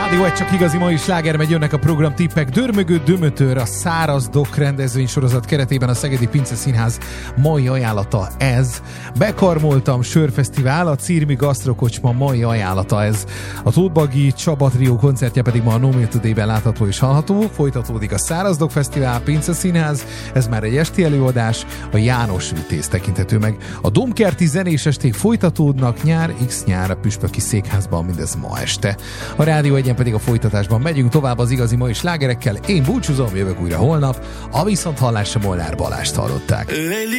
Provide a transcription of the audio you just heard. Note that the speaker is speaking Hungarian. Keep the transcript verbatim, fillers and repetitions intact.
Rádió egy csak igazi mai sláger, megy, jönnek a programtippek. Dörmögő Dömötör, a Száraz Dok rendezvénysorozat keretében a Szegedi Pince Színház mai ajánlata ez. Bekarmoltam Sörfesztivál, a Cirmi Gasztrokocsma mai ajánlata ez. A Tóthbagyi Csaba Trió koncertje pedig ma a No Meal Today-ben látható és hallható. Folytatódik a Száraz Dok Fesztivál, Pince Színház, ez már egy esti előadás, a János Vitéz tekinthető meg. A Domkerti zenés esték folytatódnak, nyár x nyár a Püspöki Székházban, mindez ma este. A Rádió egyen pedig a folytatásban megyünk tovább az igazi mai slágerekkel. Én búcsúzom, jövök újra holnap. A viszonthallásra Molnár Balást hallották.